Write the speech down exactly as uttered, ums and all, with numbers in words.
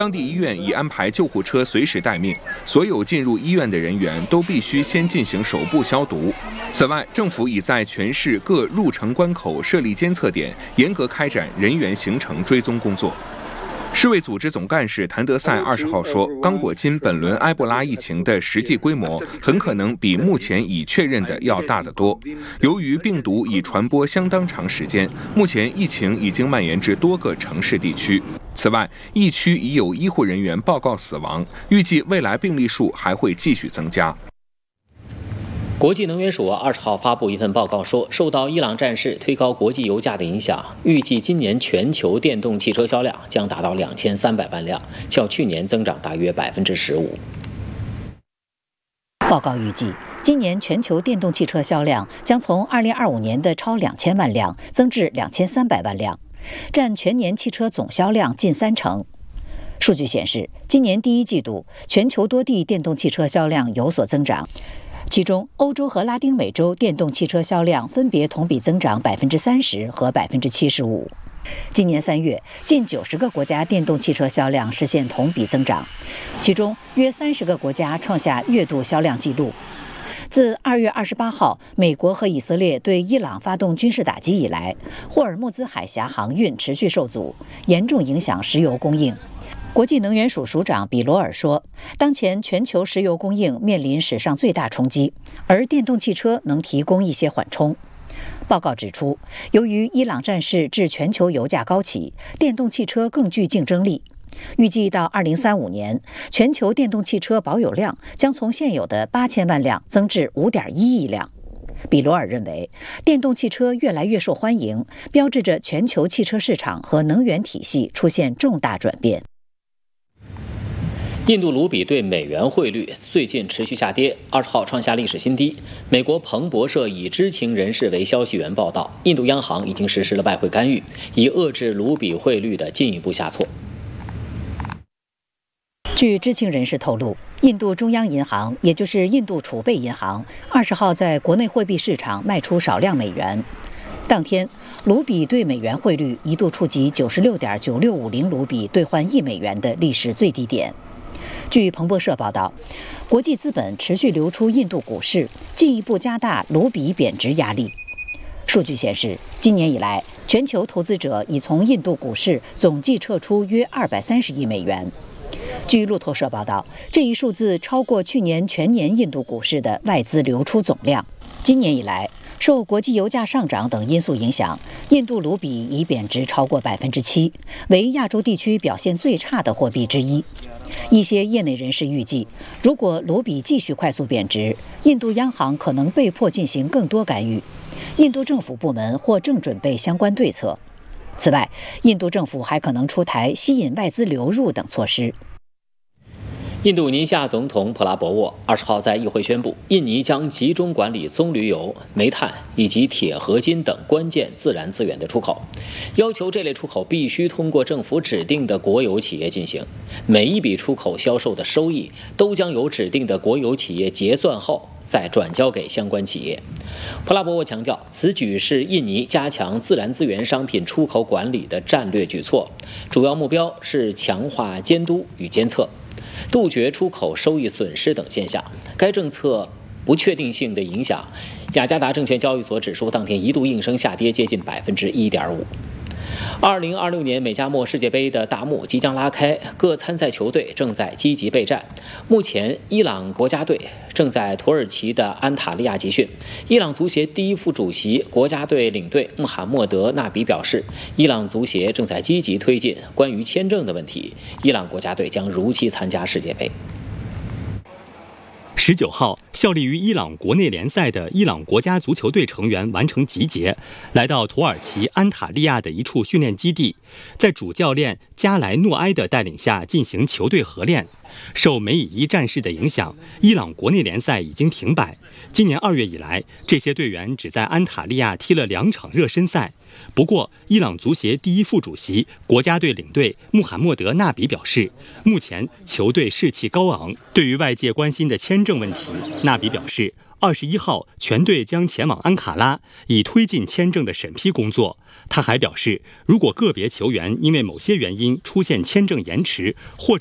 当地医院已安排救护车随时待命，所有进入医院的人员都必须先进行手部消毒。此外，政府已在全市各入城关口设立监测点，严格开展人员行程追踪工作。世卫组织总干事谭德赛二十号说，刚果金本轮埃博拉疫情的实际规模很可能比目前已确认的要大得多。由于病毒已传播相当长时间，目前疫情已经蔓延至多个城市地区。此外，疫区已有医护人员报告死亡，预计未来病例数还会继续增加。 国际能源署二十号发布一份报告说，受到伊朗战事推高国际油价的影响，预计今年全球电动汽车销量将达到两千三百万辆，较去年增长大约百分之十五。 报告预计，今年全球电动汽车销量将从二零二五年的超两千万辆增至两千三百万辆，占全年汽车总销量近三成。数据显示，今年第一季度全球多地电动汽车销量有所增长。其中，欧洲和拉丁美洲电动汽车销量分别同比增长百分之三十和百分之七十五。今年三月，近九十个国家电动汽车销量实现同比增长，其中约三十个国家创下月度销量纪录。自二月二十八号，美国和以色列对伊朗发动军事打击以来，霍尔木兹海峡航运持续受阻，严重影响石油供应。国际能源署署长比罗尔说，当前全球石油供应面临史上最大冲击，而电动汽车能提供一些缓冲。报告指出，由于伊朗战事致全球油价高企，电动汽车更具竞争力。预计到二零三五年，全球电动汽车保有量将从现有的八千万辆增至五点一亿辆。比罗尔认为，电动汽车越来越受欢迎，标志着全球汽车市场和能源体系出现重大转变。 印度卢比对美元汇率最近持续下跌，二十号创下历史新低。美国彭博社以知情人士为消息源报道，印度央行已经实施了外汇干预，以遏制卢比汇率的进一步下挫。 据知情人士透露，印度中央银行，也就是印度储备银行，二十号在国内货币市场卖出少量美元。当天，卢比对美元汇率一度触及九十六点九六五零卢比兑换一美元的历史最低点。据彭博社报道，国际资本持续流出印度股市，进一步加大卢比贬值压力。数据显示，今年以来，全球投资者已从印度股市总计撤出约二百三十亿美元。据路透社报道，这一数字超过去年全年印度股市的外资流出总量。今年以来，受国际油价上涨等因素影响，印度卢比已贬值超过百分之七，为亚洲地区表现最差的货币之一。一些业内人士预计，如果卢比继续快速贬值，印度央行可能被迫进行更多干预，印度政府部门或正准备相关对策。此外，印度政府还可能出台吸引外资流入等措施。 印度尼西亚总统普拉博沃二十号在议会宣布，印尼将集中管理棕榈油、煤炭以及铁合金等关键自然资源的出口，要求这类出口必须通过政府指定的国有企业进行，每一笔出口销售的收益都将由指定的国有企业结算后再转交给相关企业。普拉博沃强调，此举是印尼加强自然资源商品出口管理的战略举措，主要目标是强化监督与监测，杜绝出口收益损失等现象。该政策不确定性的影响，雅加达证券交易所指数当天一度应声下跌接近百分之一点五。二零二六年美加墨世界杯的大幕即将拉开，各参赛球队正在积极备战。目前，伊朗国家队正在土耳其的安塔利亚集训。伊朗足协第一副主席、国家队领队穆罕默德·纳比表示，伊朗足协正在积极推进关于签证的问题，伊朗国家队将如期参加世界杯。 十九号，效力于伊朗国内联赛的伊朗国家足球队成员完成集结，来到土耳其安塔利亚的一处训练基地，在主教练加莱诺埃的带领下进行球队合练。受梅以伊战事的影响，伊朗国内联赛已经停摆。今年二月以来，这些队员只在安塔利亚踢了两场热身赛。不过，伊朗足协第一副主席、国家队领队穆罕默德·纳比表示，目前球队士气高昂。对于外界关心的签证问题，纳比表示， 二十一号，全队将前往安卡拉，以推进签证的审批工作。他还表示，如果个别球员因为某些原因出现签证延迟，或